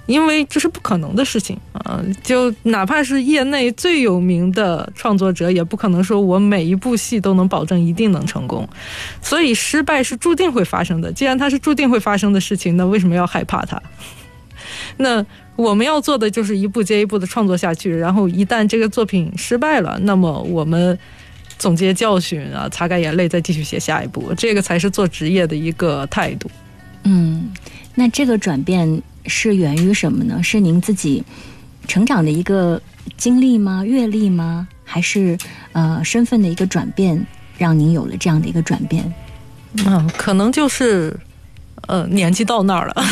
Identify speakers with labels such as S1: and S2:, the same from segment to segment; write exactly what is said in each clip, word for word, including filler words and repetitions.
S1: 因为这是不可能的事情啊、呃！就哪怕是业内最有名的创作者，也不可能说我每一部戏都能保证一定能成功。所以失败是注定会发生的。既然它是注定会发生的事情，那为什么要害怕它？那我们要做的就是一步接一步的创作下去，然后一旦这个作品失败了，那么我们总结教训啊，擦干眼泪，再继续写下一步，这个才是做职业的一个态度。
S2: 嗯，那这个转变是源于什么呢？是您自己成长的一个经历吗？阅历吗？还是呃身份的一个转变让您有了这样的一个转变？
S1: 嗯，可能就是呃年纪到那儿了。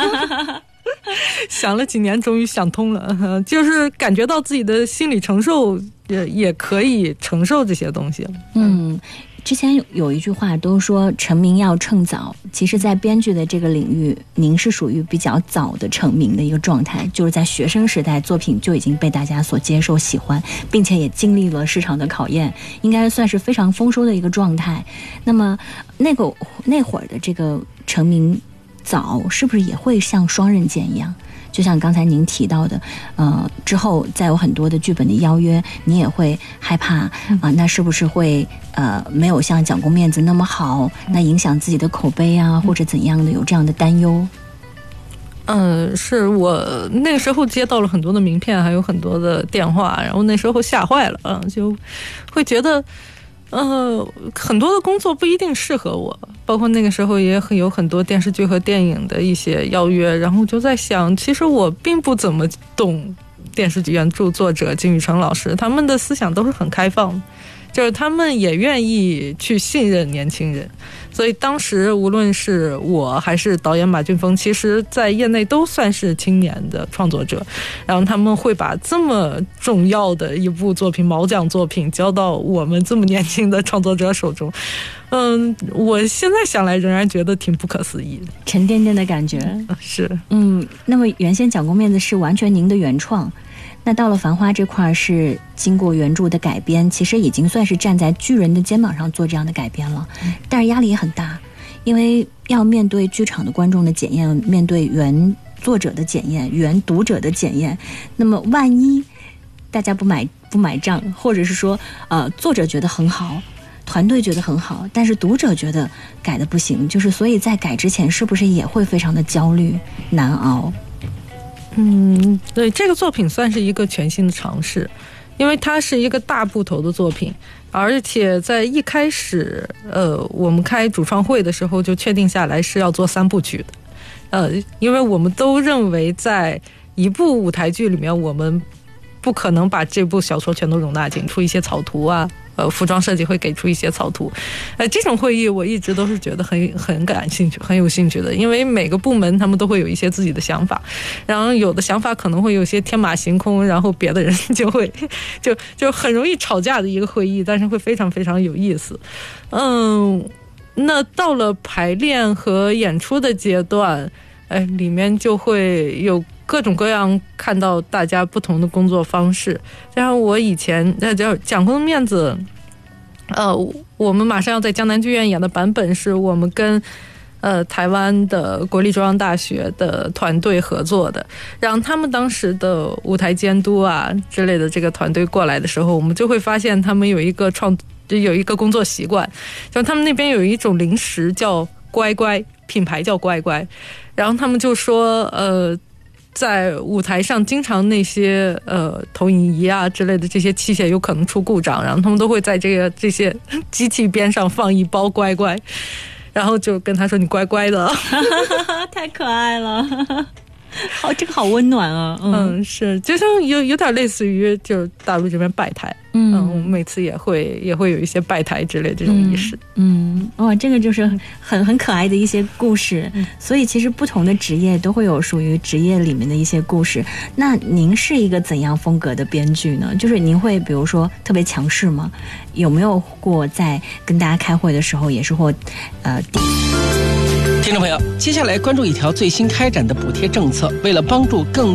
S1: 想了几年，终于想通了，就是感觉到自己的心理承受也也可以承受这些东西了。
S2: 嗯，之前有一句话都说成名要趁早，其实在编剧的这个领域，您是属于比较早的成名的一个状态，就是在学生时代作品就已经被大家所接受喜欢，并且也经历了市场的考验，应该算是非常丰收的一个状态。那么那个那会儿的这个成名早，是不是也会像双刃剑一样？就像刚才您提到的，呃，之后再有很多的剧本的邀约，你也会害怕啊、呃，那是不是会呃没有像蒋公面子那么好，那影响自己的口碑啊，或者怎样的，有这样的担忧？
S1: 嗯，是我那个时候接到了很多的名片，还有很多的电话，然后那时候吓坏了，嗯，就会觉得。呃，很多的工作不一定适合我，包括那个时候也有很多电视剧和电影的一些邀约，然后就在想，其实我并不怎么懂电视剧原著作者金宇澄老师，他们的思想都是很开放的，就是他们也愿意去信任年轻人，所以当时无论是我还是导演马俊峰，其实在业内都算是青年的创作者，然后他们会把这么重要的一部作品，毛奖作品交到我们这么年轻的创作者手中，嗯，我现在想来仍然觉得挺不可思议的，
S2: 沉甸甸的感觉。
S1: 是，
S2: 嗯，那么原先蒋公面子是完全您的原创，那到了繁花这块是经过原著的改编，其实已经算是站在巨人的肩膀上做这样的改编了，但是压力也很大，因为要面对剧场的观众的检验，面对原作者的检验，原读者的检验，那么万一大家不买不买账，或者是说呃作者觉得很好，团队觉得很好，但是读者觉得改的不行，就是所以在改之前是不是也会非常的焦虑难熬？
S1: 嗯，对，这个作品算是一个全新的尝试，因为它是一个大部头的作品，而且在一开始，呃，我们开主创会的时候就确定下来是要做三部曲的，呃，因为我们都认为在一部舞台剧里面，我们不可能把这部小说全都容纳进，出一些草图啊。呃，服装设计会给出一些草图，呃，这种会议我一直都是觉得很很感兴趣、很有兴趣的，因为每个部门他们都会有一些自己的想法，然后有的想法可能会有些天马行空，然后别的人就会就就很容易吵架的一个会议，但是会非常非常有意思。嗯，那到了排练和演出的阶段，哎，里面就会有各种各样看到大家不同的工作方式，像我以前那叫蒋公面子，呃，我们马上要在江南剧院演的版本是我们跟呃台湾的国立中央大学的团队合作的，让他们当时的舞台监督啊之类的这个团队过来的时候，我们就会发现他们有一个创有一个工作习惯，就他们那边有一种零食叫乖乖，品牌叫乖乖，然后他们就说呃。在舞台上经常那些呃投影仪啊之类的这些器械有可能出故障，然后他们都会在这个这些机器边上放一包乖乖，然后就跟他说你乖乖的。
S2: 太可爱了。好，这个好温暖啊。 嗯,
S1: 嗯，是，就像有有点类似于就大陆这边拜台。嗯, 嗯，我们每次也会也会有一些拜台之类这种仪式。
S2: 嗯，哇、嗯哦，这个就是很很可爱的一些故事、嗯、所以其实不同的职业都会有属于职业里面的一些故事。那您是一个怎样风格的编剧呢？就是您会比如说特别强势吗？有没有过在跟大家开会的时候也是或呃
S3: 听众朋友，接下来关注一条最新开展的补贴政策，为了帮助更